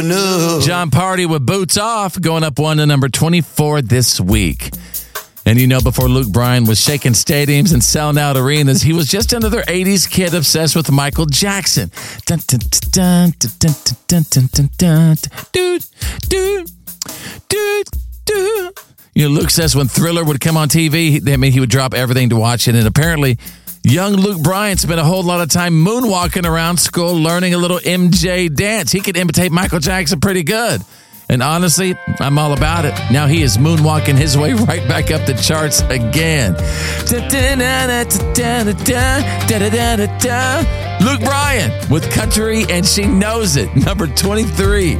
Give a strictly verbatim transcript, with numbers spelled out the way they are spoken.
No. John Party with Boots Off going up one to number twenty-four this week. And you know, before Luke Bryan was shaking stadiums and selling out arenas, he was just another eighties kid obsessed with Michael Jackson. Dun, dun, dun, dun, dun, dun, dun, dun, dun, dude, dude, dude, dude. You know, Luke says when Thriller would come on T V, I mean, he would drop everything to watch it. And apparently, young Luke Bryan spent a whole lot of time moonwalking around school learning a little M J dance. He could imitate Michael Jackson pretty good. And honestly, I'm all about it. Now he is moonwalking his way right back up the charts again. Luke Bryan with Country and She Knows It, number twenty-three.